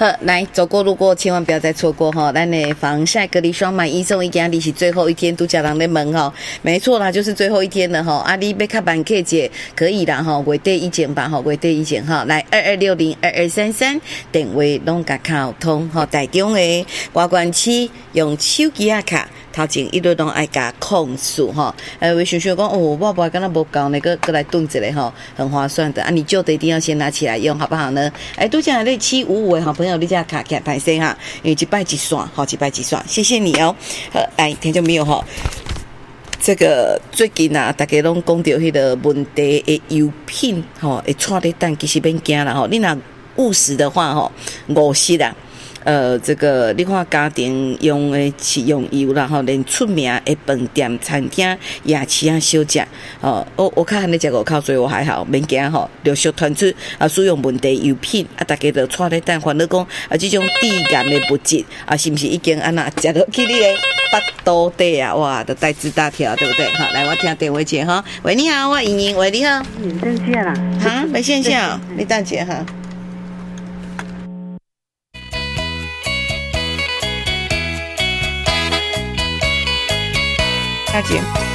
好，来走过路过，千万不要再错过哈！咱的防晒隔离霜买一送一，今日是最后一天，都家人在问哈，没错啦，就是最后一天了哈。啊，你要看板 K 姐可以啦哈，月底以前吧哈，月底以前哈，来22602233电话拢甲卡通哈，台中的外关区用手机啊卡。头前一路拢爱甲控诉吼，为想想讲哦，我不敢若无够那个过来炖一个吼，很划算的啊！你旧的一定要先拿起来用，好不好呢？都讲那755的好朋友，你家卡起来拍摄哈，因为一摆一刷，好一摆一刷，谢谢你哦。听众朋友吼，这个最近啊，大家拢讲到迄个问题的油品吼，会错咧等，其实免惊啦吼，你若务实的话吼，50啦。这个你看家庭用的食用油啦吼，连出名的饭店、餐厅、夜市啊小食哦，我看你食五口，所以我还好，免惊吼。陆续传出使用问题油品啊，大家都带咧等烦恼讲这种致癌的物质是不是已经安那食落去你的腹肚底啊？哇，都大枝大条，对不对？好，来我听电话接哈。喂，你好，我莹莹，喂，你好。 没线线啦？ 哈，没线线哦，你等下哈。大姐。